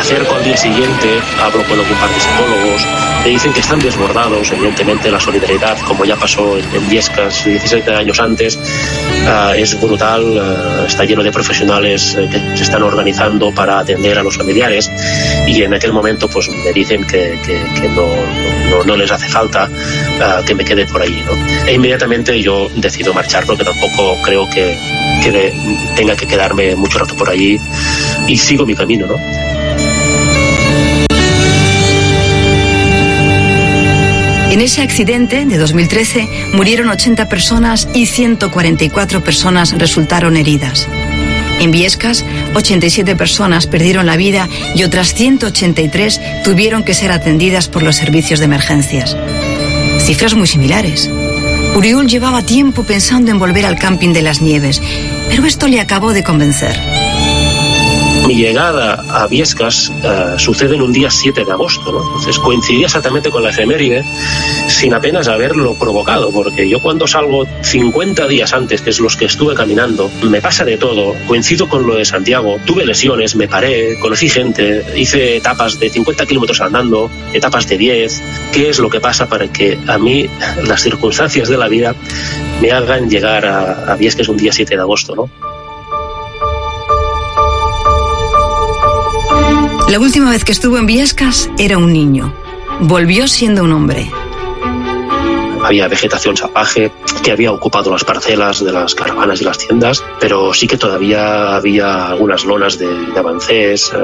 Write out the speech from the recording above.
acerco al día siguiente, hablo con algún par de psicólogos, me dicen que están desbordados. Evidentemente la solidaridad, como ya pasó en Biescas 17 años antes, es brutal, está lleno de profesionales que se están organizando para atender a los familiares, y en aquel momento pues me dicen que no les hace falta que me quede por allí, ¿no? E inmediatamente yo decido marchar, porque tampoco creo que tenga que quedarme mucho rato por allí, y sigo mi camino, ¿no? En ese accidente de 2013 murieron 80 personas y 144 personas resultaron heridas. En Biescas, 87 personas perdieron la vida y otras 183 tuvieron que ser atendidas por los servicios de emergencias. Cifras muy similares. Uriol llevaba tiempo pensando en volver al camping de las Nieves, pero esto le acabó de convencer. Mi llegada a Biescas sucede en un día 7 de agosto, ¿no? Entonces coincidía exactamente con la efeméride, sin apenas haberlo provocado, porque yo cuando salgo 50 días antes, que es los que estuve caminando, me pasa de todo. Coincido con lo de Santiago, tuve lesiones, me paré, conocí gente, hice etapas de 50 kilómetros andando, etapas de 10. ¿Qué es lo que pasa para que a mí las circunstancias de la vida me hagan llegar a Biescas un día 7 de agosto, ¿no? La última vez que estuvo en Biescas era un niño. Volvió siendo un hombre. Había vegetación salvaje que había ocupado las parcelas de las caravanas y las tiendas, pero sí que todavía había algunas lonas de avancés,